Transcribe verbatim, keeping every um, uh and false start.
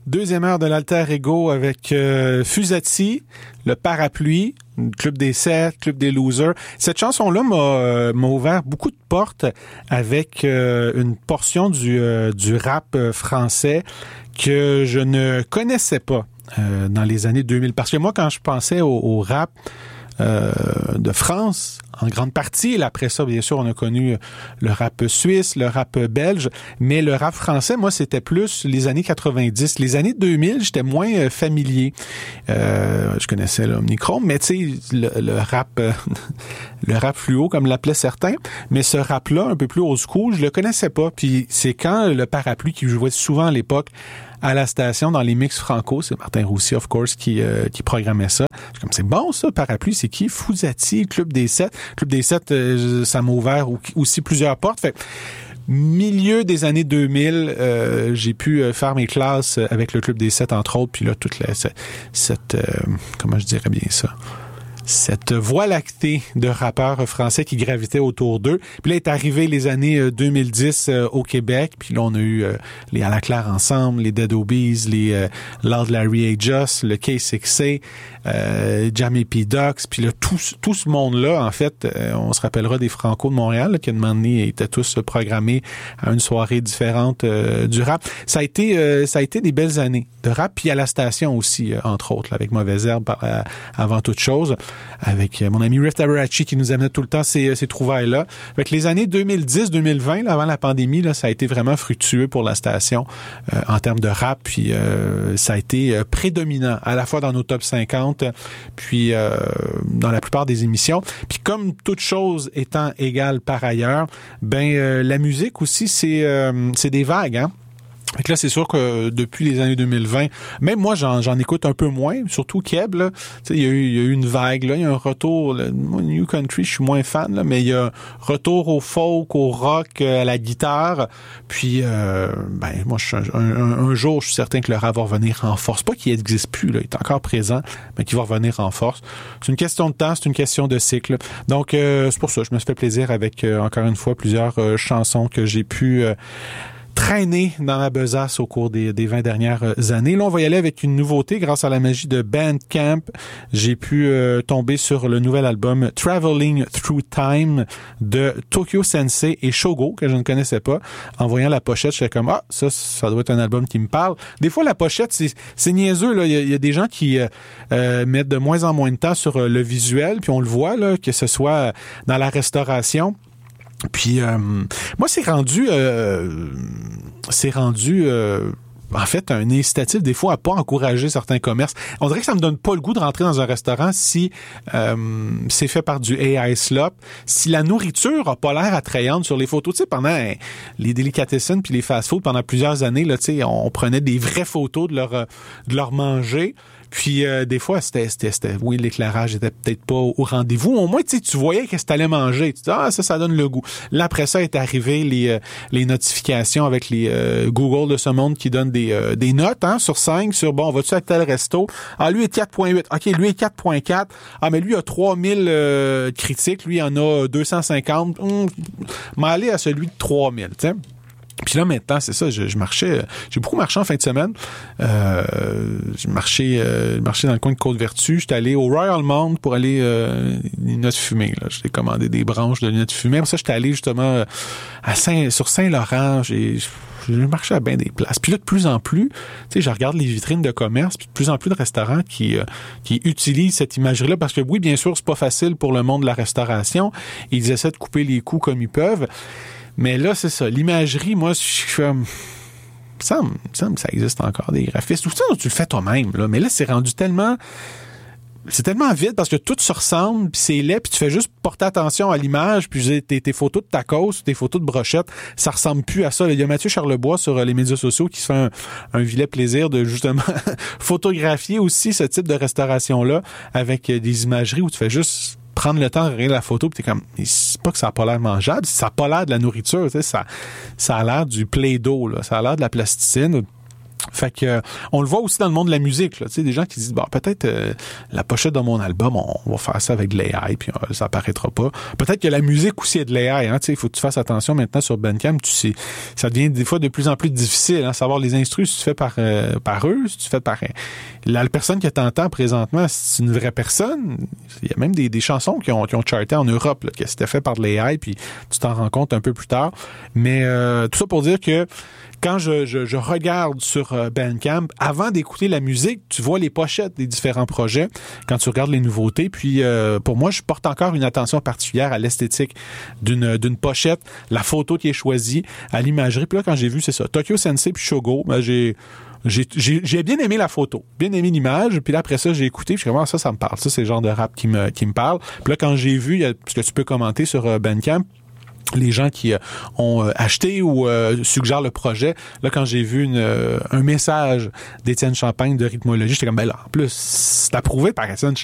Deuxième heure de l'Alter Ego avec euh, Fusati, le parapluie, Club des Sept, Club des Losers. Cette chanson-là m'a, euh, m'a ouvert beaucoup de portes avec euh, une portion du, euh, du rap français que je ne connaissais pas euh, dans les années deux mille. Parce que moi, quand je pensais au, au rap euh, de France, en grande partie, après ça, bien sûr, on a connu le rap suisse, le rap belge, mais le rap français, moi, c'était plus les années quatre-vingt-dix. Les années deux mille, j'étais moins euh, familier. Euh, je connaissais l'Omnichrome, mais tu sais, le, le rap euh, le rap fluo, comme l'appelaient certains, mais ce rap-là, un peu plus old school, je le connaissais pas. Puis c'est quand le parapluie qui jouait souvent à l'époque à la station dans les mix franco, c'est Martin Roussy, of course, qui euh, qui programmait ça. Je suis comme, c'est bon ça, parapluie, c'est qui? Fusati, Club des Sept. Club des Sept, euh, ça m'a ouvert aussi plusieurs portes. Fait milieu des années deux mille, euh, j'ai pu faire mes classes avec le Club des Sept, entre autres, puis là, toute la, cette, cette euh, comment je dirais bien ça? Cette voie lactée de rappeurs français qui gravitaient autour d'eux. Puis là est arrivé les années deux mille dix euh, au Québec. Puis là, on a eu euh, les À la Claire ensemble, les Dead Obies, les euh, Loud Larry et Just, le K six A, euh, Jamie P. Ducks. Puis là, tout, tout ce monde-là, en fait, euh, on se rappellera des Franco de Montréal, là, qui à un moment donné étaient tous programmés à une soirée différente euh, du rap. Ça a été euh, ça a été des belles années de rap. Puis à la station aussi, euh, entre autres, là, avec Mauvaise Herbe euh, avant toute chose, avec mon ami Riff Tabarachi qui nous amenait tout le temps ces, ces trouvailles-là. Avec les années deux mille dix deux mille vingt, là, avant la pandémie, là, ça a été vraiment fructueux pour la station euh, en termes de rap, puis euh, ça a été euh, prédominant à la fois dans nos top cinquante, puis euh, dans la plupart des émissions. Puis comme toute chose étant égale par ailleurs, ben euh, la musique aussi, c'est, euh, c'est des vagues, hein. Fait que là, c'est sûr que depuis les années deux mille vingt, même moi, j'en, j'en écoute un peu moins, surtout Keb, là. Tu sais, il y a eu, il y a eu une vague, là. Il y a un retour, là. Moi, New Country, je suis moins fan, là, mais il y a un retour au folk, au rock, à la guitare. Puis, euh, ben, moi, je, un, un, un jour, je suis certain que le rap va revenir en force. Pas qu'il n'existe plus, là. Il est encore présent, mais qu'il va revenir en force. C'est une question de temps, c'est une question de cycle. Donc, euh, c'est pour ça, je me suis fait plaisir avec, euh, encore une fois, plusieurs euh, chansons que j'ai pu, euh, traîné dans la besace au cours des, des vingt dernières années. Là, on va y aller avec une nouveauté grâce à la magie de Bandcamp. J'ai pu euh, tomber sur le nouvel album Traveling Through Time de Tokyo Sensei et Shogo, que je ne connaissais pas. En voyant la pochette, je suis comme, ah, ça, ça doit être un album qui me parle. Des fois, la pochette, c'est, c'est niaiseux, là. Il y a, il y a des gens qui euh, euh, mettent de moins en moins de temps sur euh, le visuel, puis on le voit, là, que ce soit dans la restauration. Puis euh, moi, c'est rendu, euh, c'est rendu, euh, en fait, un incitatif des fois à pas encourager certains commerces. On dirait que ça me donne pas le goût de rentrer dans un restaurant si euh, c'est fait par du A I slop, si la nourriture a pas l'air attrayante sur les photos. Tu sais, pendant hein, les delicatessen puis les fast-food, pendant plusieurs années, là, tu sais, on prenait des vraies photos de leur de leur manger. Puis euh, des fois, c'était, c'était, c'était, oui, l'éclairage était peut-être pas au rendez-vous. Au moins, tu sais, tu voyais qu'est-ce que t'allais manger. Tu dis, ah, ça, ça donne le goût. Là, après ça, est arrivé les euh, les notifications avec les euh, Google de ce monde qui donnent des euh, des notes, hein, sur cinq, sur, bon, vas-tu à tel resto? Ah, lui est quatre virgule huit. OK, lui est quatre virgule quatre. Ah, mais lui a trois mille euh, critiques. Lui, il en a deux cent cinquante. Hum, m'aller à celui de trois mille, tu sais. Puis là, maintenant, c'est ça, je, je marchais, j'ai beaucoup marché en fin de semaine. Euh, je marchais, euh, marchais dans le coin de Côte-Vertu. J'étais allé au Royal Mount pour aller euh, lunettes fumées. Là. J'ai commandé des branches de lunettes fumées. Après ça, j'étais allé justement à Saint, sur Saint-Laurent. J'ai, j'ai marché à bien des places. Puis là, de plus en plus, tu sais, je regarde les vitrines de commerce, puis de plus en plus de restaurants qui euh, qui utilisent cette imagerie-là. Parce que oui, bien sûr, c'est pas facile pour le monde de la restauration. Ils essaient de couper les coûts comme ils peuvent. Mais là, c'est ça. L'imagerie, moi, je suis comme... Il me semble, il me semble que ça existe encore, des graphistes. Ou ça, tu le fais toi-même, là. Mais là, c'est rendu tellement... C'est tellement vide parce que tout se ressemble, puis c'est laid, puis tu fais juste porter attention à l'image, puis tes, tes photos de tacos, tes photos de brochettes, ça ressemble plus à ça. Il y a Mathieu Charlebois sur les médias sociaux qui se fait un, un vilain plaisir de justement photographier aussi ce type de restauration-là avec des imageries où tu fais juste... prendre le temps de regarder la photo, puis t'es comme, c'est pas que ça a pas l'air mangeable, ça a pas l'air de la nourriture, tu sais, ça, ça a l'air du Play-Doh, là, ça a l'air de la plasticine. Fait que euh, on le voit aussi dans le monde de la musique, là, tu sais, des gens qui disent bon, peut-être euh, la pochette de mon album, on, on va faire ça avec de l'A I puis euh, ça apparaîtra pas. Peut-être que la musique aussi est de l'A I, hein, tu sais, il faut que tu fasses attention maintenant sur Bandcamp, tu sais, ça devient des fois de plus en plus difficile, hein, savoir les instrus si tu fais par euh, par eux, si tu fais par euh, la personne que t'entends présentement, c'est une vraie personne. Il y a même des, des chansons qui ont qui ont charté en Europe là, que c'était fait par de l'A I puis tu t'en rends compte un peu plus tard. Mais euh, tout ça pour dire que quand je, je, je regarde sur euh, Bandcamp, avant d'écouter la musique, tu vois les pochettes des différents projets, quand tu regardes les nouveautés. Puis euh, pour moi, je porte encore une attention particulière à l'esthétique d'une d'une pochette, la photo qui est choisie, à l'imagerie. Puis là, quand j'ai vu, c'est ça, Tokyo Sensei puis Shogo, ben, j'ai... J'ai, j'ai, j'ai bien aimé la photo, bien aimé l'image, puis là, après ça, j'ai écouté, puis je suis comme, ah, ça, ça me parle. Ça, c'est le genre de rap qui me, qui me parle. Puis là, quand j'ai vu, il y a, parce que tu peux commenter sur euh, Bandcamp, les gens qui euh, ont euh, acheté ou euh, suggèrent le projet. Là, quand j'ai vu une, euh, un message d'Étienne Champagne de Rythmologie, j'étais comme, ben là, en plus, c'est approuvé par Étienne